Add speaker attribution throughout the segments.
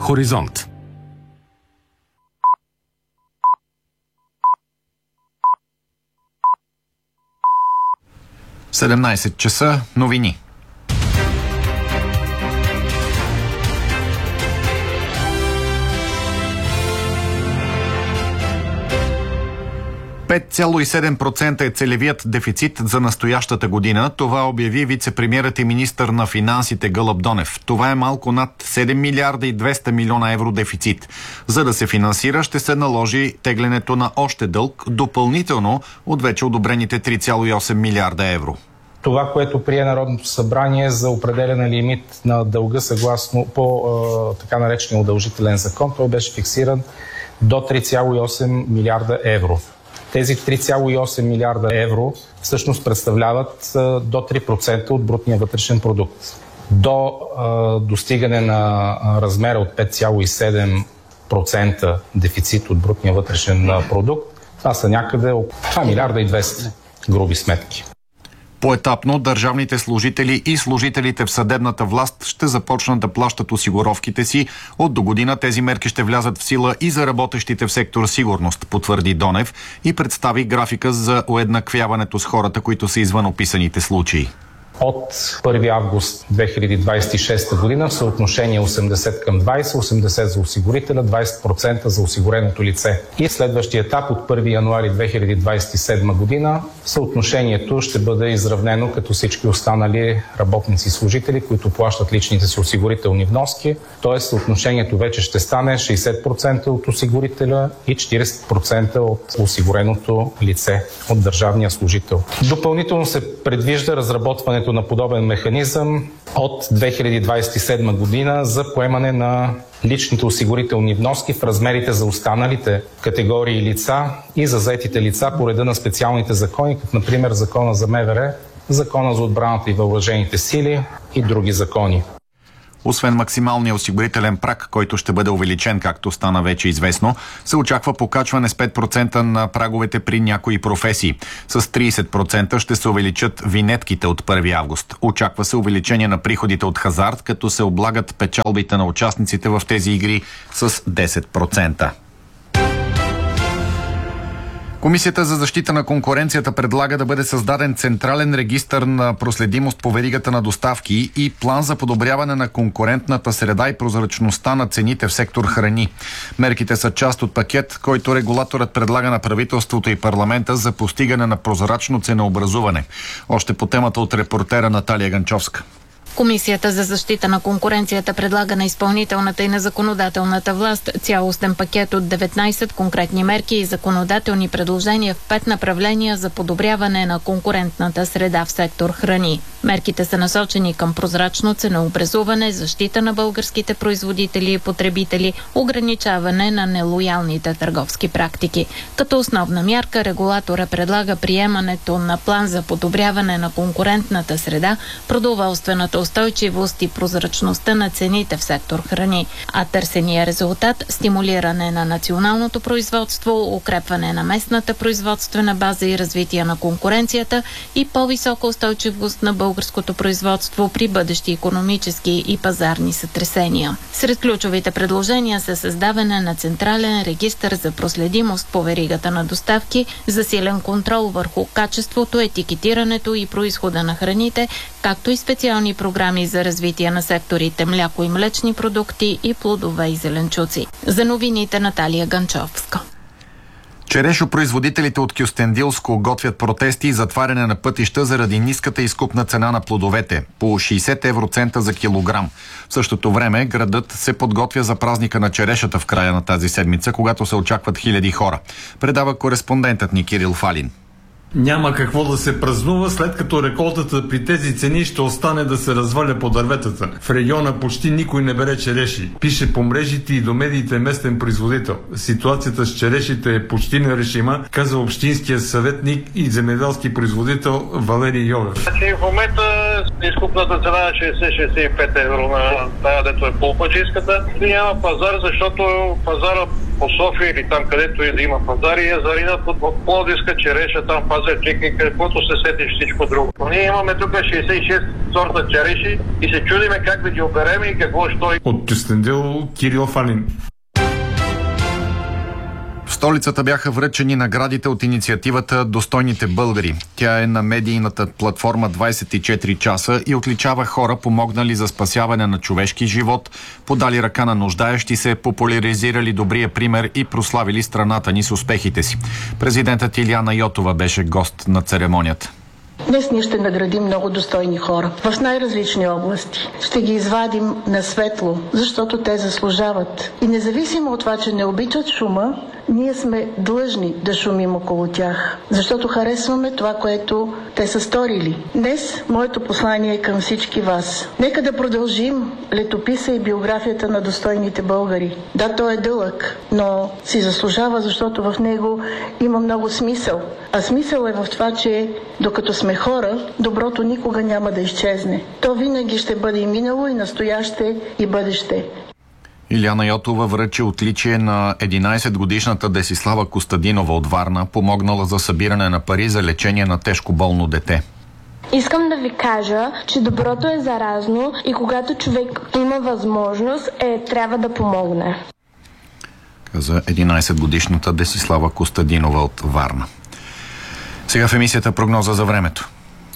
Speaker 1: Хоризонт.
Speaker 2: В 17 часа новини. ,5,7% е целевият дефицит за настоящата година. Това обяви вице-премиерът и министър на финансите Гълъб Донев. Това е малко над 7 милиарда и 200 милиона евро дефицит. За да се финансира, ще се наложи теглянето на още дълг, допълнително от вече одобрените 3,8 милиарда евро.
Speaker 3: Това, което прие Народното събрание за определен лимит на дълга съгласно по така наречения удължителен закон, той беше фиксиран до 3,8 милиарда евро. Тези 3,8 милиарда евро всъщност представляват до 3% от брутния вътрешен продукт. До достигане на размера от 5,7% дефицит от брутния вътрешен продукт, това са някъде 2 милиарда и 200 груби сметки.
Speaker 2: Поетапно държавните служители и служителите в съдебната власт ще започнат да плащат осигуровките си. От до година тези мерки ще влязат в сила и за работещите в сектор сигурност, потвърди Донев и представи графика за уеднаквяването с хората, които са извън описаните случаи.
Speaker 3: От 1 август 2026 година в съотношение 80 към 20, 80 за осигурителя, 20% за осигуреното лице. И следващия етап от 1 януари 2027 година съотношението ще бъде изравнено като всички останали работници и служители, които плащат личните си осигурителни вноски. Т.е. съотношението вече ще стане 60% от осигурителя и 40% от осигуреното лице, от държавния служител. Допълнително се предвижда разработването на подобен механизъм от 2027 година за поемане на личните осигурителни вноски в размерите за останалите категории лица и за заетите лица по реда на специалните закони, като например Закона за МВР, Закона за отбраната и въоръжените сили и други закони.
Speaker 2: Освен максималния осигурителен праг, който ще бъде увеличен, както стана вече известно, се очаква покачване с 5% на праговете при някои професии. С 30% ще се увеличат винетките от 1 август. Очаква се увеличение на приходите от хазарт, като се облагат печалбите на участниците в тези игри с 10%. Комисията за защита на конкуренцията предлага да бъде създаден централен регистър на проследимост по веригата на доставки и план за подобряване на конкурентната среда и прозрачността на цените в сектор храни. Мерките са част от пакет, който регулаторът предлага на правителството и парламента за постигане на прозрачно ценообразуване. Още по темата от репортера Наталия Ганчовска.
Speaker 4: Комисията за защита на конкуренцията предлага на изпълнителната и на законодателната власт цялостен пакет от 19 конкретни мерки и законодателни предложения в 5 направления за подобряване на конкурентната среда в сектор храни. Мерките са насочени към прозрачно ценообразуване, защита на българските производители и потребители, ограничаване на нелоялните търговски практики. Като основна мярка регулатора предлага приемането на план за подобряване на конкурентната среда, продоволствената устойчивост и прозрачността на цените в сектор храни, а търсения резултат – стимулиране на националното производство, укрепване на местната производствена база и развитие на конкуренцията и по-висока устойчивост на българското производство при бъдещи икономически и пазарни сътресения. Сред ключовите предложения са създаване на централен регистър за проследимост по веригата на доставки, засилен контрол върху качеството, етикетирането и произхода на храните, както и специални програми за развитие на секторите мляко и млечни продукти и плодове и зеленчуци. За новините Наталия Ганчовска.
Speaker 2: Черешопроизводителите от Кюстендилско готвят протести и затваряне на пътища заради ниската изкупна цена на плодовете – по 60 евроцента за килограм. В същото време градът се подготвя за празника на черешата в края на тази седмица, когато се очакват хиляди хора. Предава кореспондентът ни Кирил Фалин.
Speaker 5: Няма какво да се празнува, след като реколтата при тези цени ще остане да се разваля по дърветата. В региона почти никой не бере череши. Пише по мрежите и до медиите местен производител. Ситуацията с черешите е почти нерешима, каза общинския съветник и земеделски производител Валерий Йовев.
Speaker 6: В момента изкупната цена е 60-65 евро на тая, дето е полпачиската. Няма пазар, защото пазара по София или там където и да има пазари, я заринат в Пловдивска череша, там пазарчик, каквото се сетиш всичко друго. Но ние имаме тук 66 сорта череши и се чудиме как да ги оберем и какво ще стои.
Speaker 5: От Кюстендил, Кирил Фалин.
Speaker 2: В столицата бяха връчени наградите от инициативата "Достойните българи". Тя е на медийната платформа 24 часа и отличава хора, помогнали за спасяване на човешки живот, подали ръка на нуждаещи се, популяризирали добрия пример и прославили страната ни с успехите си. Президентът Илияна Йотова беше гост на церемонията.
Speaker 1: Днес ние ще наградим много достойни хора в най-различни области. Ще ги извадим на светло, защото те заслужават. И независимо от това, че не обичат шума, ние сме длъжни да шумим около тях, защото харесваме това, което те са сторили. Днес моето послание е към всички вас. Нека да продължим летописа и биографията на достойните българи. Да, той е дълъг, но си заслужава, защото в него има много смисъл. А смисъл е в това, че докато сме хора, доброто никога няма да изчезне. То винаги ще бъде и минало, и настояще, и бъдеще.
Speaker 2: Илияна Йотова връчи отличие на 11-годишната Десислава Костадинова от Варна, помогнала за събиране на пари за лечение на тежко болно дете.
Speaker 7: Искам да ви кажа, че доброто е заразно и когато човек има възможност, трябва да помогне.
Speaker 2: Каза 11-годишната Десислава Костадинова от Варна. Сега в емисията прогноза за времето.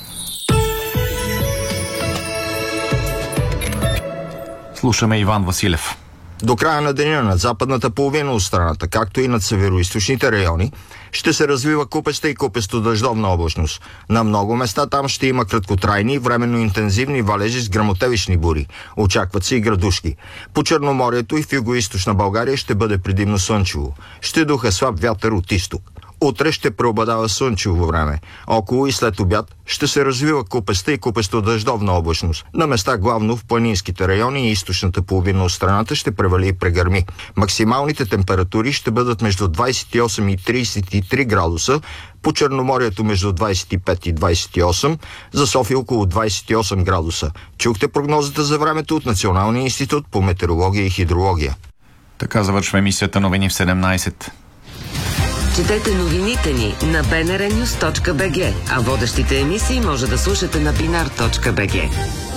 Speaker 2: Слушаме Иван Василев.
Speaker 8: До края на деня над западната половина от страната, както и над североизточните райони, ще се развива купеста и купесто-дъждовна облачност. На много места там ще има краткотрайни и временно интензивни валежи с гръмотевични бури. Очакват се и градушки. По Черноморието и в югоизточна България ще бъде предимно слънчево. Ще духа слаб вятър от изток. Утре ще преобладава слънчево време. Около и след обяд ще се развива купеста и купесто-дъждовна облачност. На места главно в планинските райони и източната половина от страната ще превали и прегърми. Максималните температури ще бъдат между 28 и 33 градуса, по Черноморието между 25 и 28, за София около 28 градуса. Чухте прогнозата за времето от Националния институт по метеорология и хидрология.
Speaker 2: Така завършва емисията "Новини в 17".
Speaker 9: Четете новините ни на bnrnews.bg, а водещите емисии може да слушате на binar.bg.